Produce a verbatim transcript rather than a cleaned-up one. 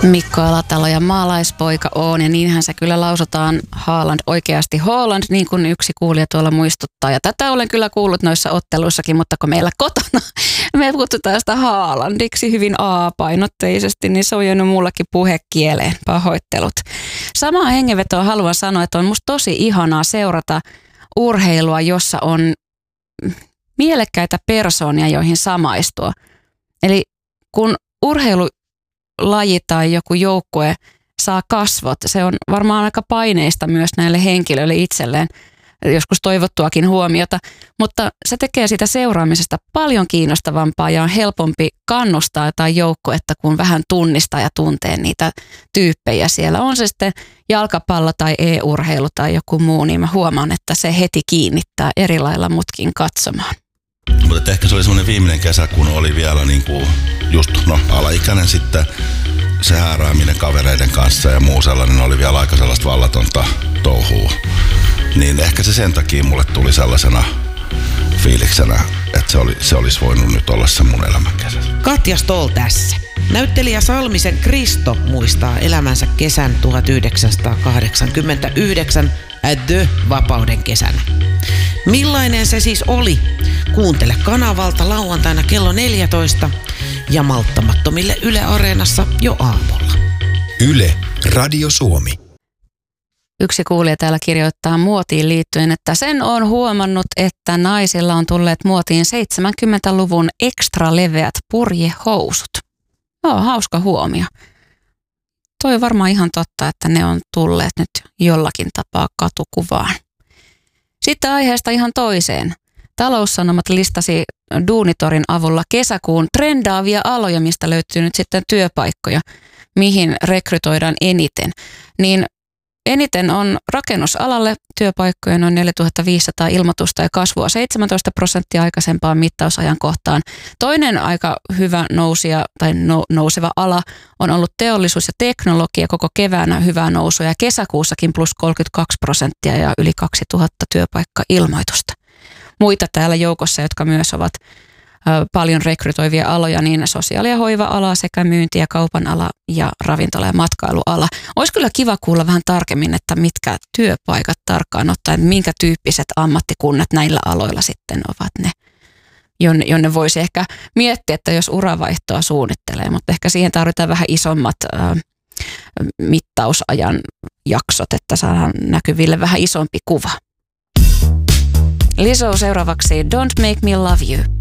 Mikko Alatalo ja maalaispoika on, ja niinhän se kyllä lausutaan Haaland, oikeasti Haaland, niin kuin yksi kuulija tuolla muistuttaa. Ja tätä olen kyllä kuullut noissa otteluissakin, mutta kun meillä kotona me kutsutaan sitä Haalandiksi hyvin A-painotteisesti, niin se on jäänyt mullekin puhekieleen. Pahoittelut. Samaa hengenvetoa haluan sanoa, että on musta tosi ihanaa seurata urheilua, jossa on mielekkäitä persoonia, joihin samaistua. Eli kun urheilu laji tai joku joukkue saa kasvot. Se on varmaan aika paineista myös näille henkilöille itselleen, joskus toivottuakin huomiota, mutta se tekee sitä seuraamisesta paljon kiinnostavampaa ja on helpompi kannustaa jotain joukkuetta, kun vähän tunnistaa ja tuntee niitä tyyppejä siellä. On se sitten jalkapallo tai e-urheilu tai joku muu, niin mä huomaan, että se heti kiinnittää eri lailla mutkin katsomaan. Mutta ehkä se oli semmoinen viimeinen kesä, kun oli vielä niinku just no, alaikäinen sitten se häärääminen kavereiden kanssa ja muu sellainen oli vielä aika sellaista vallatonta touhua. Niin ehkä se sen takia mulle tuli sellaisena fiiliksenä, että se, oli, se olisi voinut nyt olla se mun elämän kesä. Katja Stoll tässä. Näyttelijä Salmisen Kristo muistaa elämänsä kesän tuhatyhdeksänsataakahdeksankymmentäyhdeksän The Vapauden kesänä. Millainen se siis oli? Kuuntele kanavalta lauantaina kello neljätoista ja malttamattomille Yle Areenassa jo aamulla. Yle Radio Suomi. Yksi kuulija täällä kirjoittaa muotiin liittyen, että sen on huomannut, että naisilla on tulleet muotiin seitsemänkymmentäluvun ekstra leveät purjehousut. Joo, hauska huomio. Toi on varmaan ihan totta, että ne on tulleet nyt jollakin tapaa katukuvaan. Sitten aiheesta ihan toiseen. Taloussanomat listasi Duunitorin avulla kesäkuun trendaavia aloja, mistä löytyy nyt sitten työpaikkoja, mihin rekrytoidaan eniten. Niin eniten on rakennusalalle työpaikkoja noin neljätuhattaviisisataa ilmoitusta ja kasvua seitsemäntoista prosenttia aikaisempaan mittausajankohtaan. Toinen aika hyvä nousia tai no, nouseva ala on ollut teollisuus ja teknologia, koko keväänä hyvää nousua ja kesäkuussakin plus kolmekymmentäkaksi prosenttia ja yli kaksituhatta työpaikka-ilmoitusta. Muita täällä joukossa, jotka myös ovat paljon rekrytoivia aloja, niin sosiaali- ja hoiva-ala sekä myynti- ja kaupan ala ja ravintola- ja matkailuala. Olisi kyllä kiva kuulla vähän tarkemmin, että mitkä työpaikat tarkkaan ottaen, minkä tyyppiset ammattikunnat näillä aloilla sitten ovat ne, jonne, jonne voisi ehkä miettiä, että jos uravaihtoa suunnittelee, mutta ehkä siihen tarvitaan vähän isommat ä, mittausajan jaksot, että saadaan näkyville vähän isompi kuva. Lizzo seuraavaksi Don't Make Me Love You.